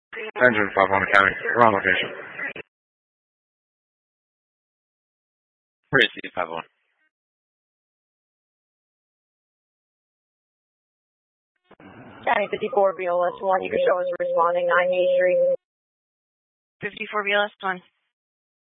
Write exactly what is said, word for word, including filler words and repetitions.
Engine five one Academy. We're on location. Receive five one. County fifty-four, B L S one, you can show us responding nine eighty-three. fifty-four B L S one.